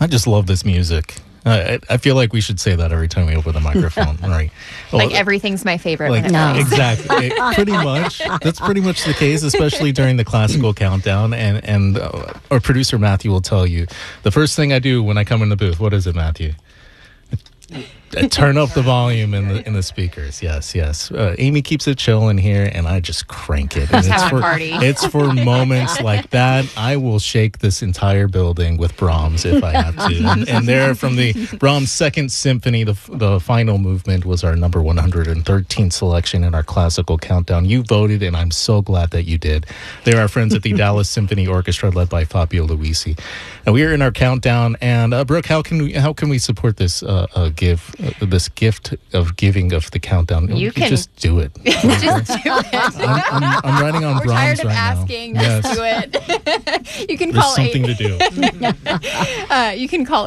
I just love this music. I feel like we should say that every time we open the microphone, right? Like everything's my favorite. Like, when it plays. Exactly. Pretty much. That's pretty much the case, especially during the classical countdown. And our producer, Matthew, will tell you, the first thing I do when I come in the booth, what is it, Matthew? I turn up the volume in the speakers. Yes. Amy keeps it chill in here, and I just crank it. And it's for moments like that. I will shake this entire building with Brahms if I have to. And there, from the Brahms Second Symphony, the final movement was our number 113 selection in our classical countdown. You voted, and I'm so glad that you did. They're our friends at the Dallas Symphony Orchestra, led by Fabio Luisi. And we are in our countdown. And Brooke, how can we support this this gift of giving of the countdown? You can just do it. Just do it. I'm writing on Brahms right now. We're tired of asking. Just do it. You can call There's something to do. You can call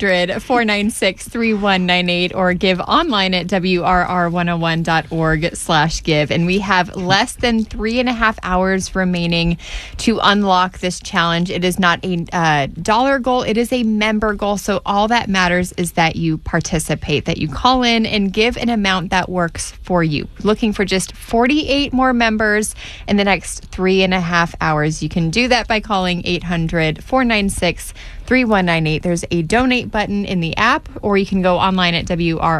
800-496-3198 or give online at wrr101.org/give. And we have less than 3.5 hours remaining to unlock this challenge. It is not a dollar goal. It is a member goal. So all that matters is that you participate, that you call in and give an amount that works for you. Looking for just 48 more members in the next 3.5 hours. You can do that by calling 800-496-3198. There's a donate button in the app, or you can go online at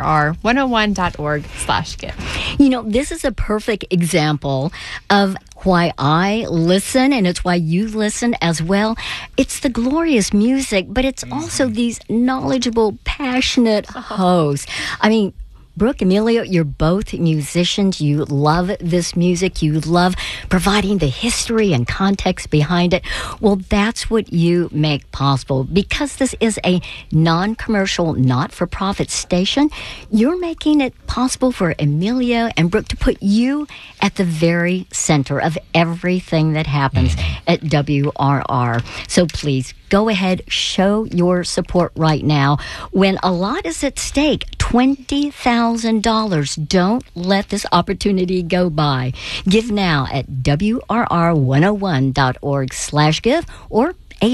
wrr101.org/give. You know, this is a perfect example of why I listen, and it's why you listen as well. It's the glorious music, but it's also these knowledgeable, passionate hosts. I mean, Brooke, Emilio, you're both musicians. You love this music. You love providing the history and context behind it. Well, that's what you make possible. Because this is a non-commercial, not-for-profit station, you're making it possible for Emilio and Brooke to put you at the very center of everything that happens at WRR. So please, go ahead, show your support right now. When a lot is at stake, $20,000. Don't let this opportunity go by. Give now at wrr101.org/give or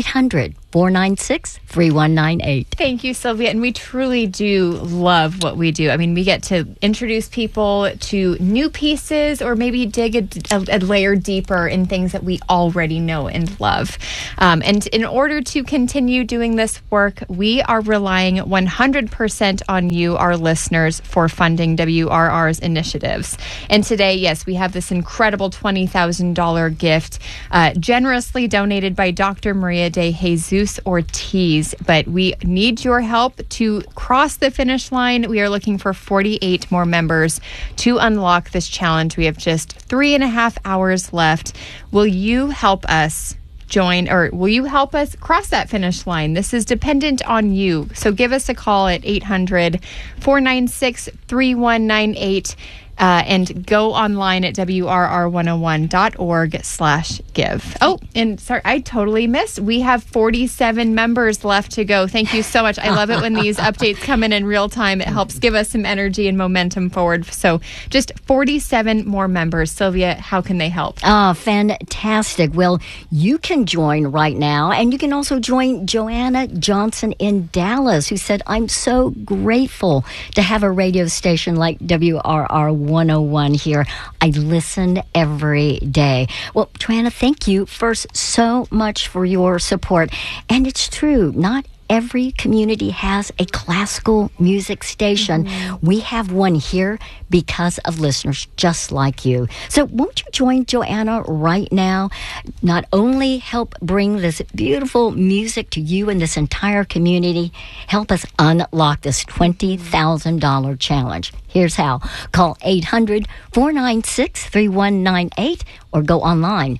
800-496-3198. Thank you, Sylvia. And we truly do love what we do. I mean, we get to introduce people to new pieces or maybe dig a layer deeper in things that we already know and love. And in order to continue doing this work, we are relying 100% on you, our listeners, for funding WRR's initiatives. And today, yes, we have this incredible $20,000 gift generously donated by Dr. Maria de Jesus Ortiz, but we need your help to cross the finish line. We are looking for 48 more members to unlock this challenge. We have just 3.5 hours left. Will you help us join, or will you help us cross that finish line? This is dependent on you. So give us a call at 800-496-3198. And go online at wrr101.org/give. Oh, and sorry, I totally missed. We have 47 members left to go. Thank you so much. I love it when these updates come in real time. It helps give us some energy and momentum forward. So just 47 more members. Sylvia, how can they help? Fantastic. Well, you can join right now, and you can also join Joanna Johnson in Dallas, who said, I'm so grateful to have a radio station like WRR 101 here. I listen every day. Well, Joanna, thank you first so much for your support. And it's true, not every community has a classical music station. We have one here because of listeners just like you. So won't you join Joanna right now? Not only help bring this beautiful music to you and this entire community, help us unlock this $20,000 challenge. Here's how. Call 800-496-3198 or go online,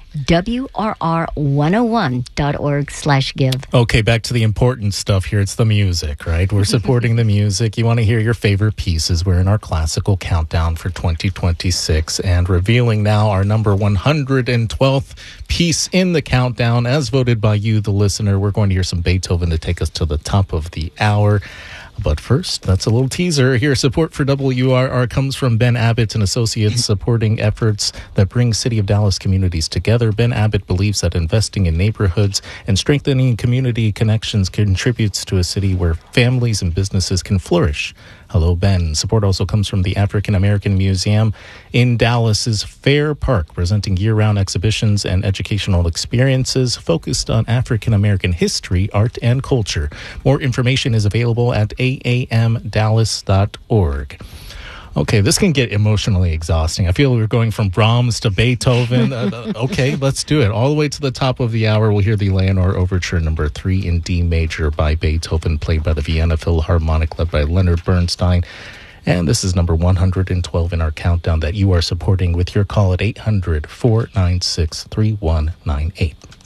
wrr101.org/give. Okay, back to the important stuff here. It's the music, right? We're supporting the music. You want to hear your favorite pieces. We're in our classical countdown for 2026 and revealing now our number 112th piece in the countdown as voted by you, the listener. We're going to hear some Beethoven to take us to the top of the hour. But first, that's a little teaser here. Support for WRR comes from Ben Abbott and Associates, supporting efforts that bring City of Dallas communities together. Ben Abbott believes that investing in neighborhoods and strengthening community connections contributes to a city where families and businesses can flourish. Hello, Ben. Support also comes from the African American Museum in Dallas's Fair Park, presenting year-round exhibitions and educational experiences focused on African American history, art, and culture. More information is available at aamdallas.org. Okay, this can get emotionally exhausting. I feel we're going from Brahms to Beethoven. Okay, let's do it. All the way to the top of the hour, we'll hear the Leonore Overture number 3 in D major by Beethoven, played by the Vienna Philharmonic, led by Leonard Bernstein. And this is number 112 in our countdown that you are supporting with your call at 800-496-3198.